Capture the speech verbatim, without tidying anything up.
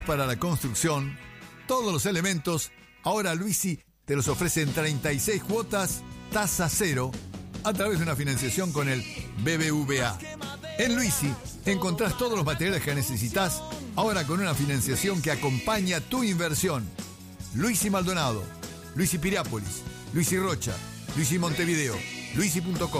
Para la construcción, todos los elementos, ahora Luisi te los ofrece en treinta y seis cuotas, tasa cero, a través de una financiación con el B B V A. En Luisi encontrás todos los materiales que necesitas, ahora con una financiación que acompaña tu inversión. Luisi Maldonado, Luisi Piriápolis, Luisi Rocha, Luisi Montevideo, luisi punto com.